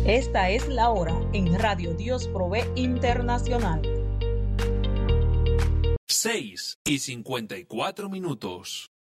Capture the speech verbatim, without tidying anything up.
Esta es la hora en Radio Dios Provee Internacional. seis y cincuenta y cuatro minutos.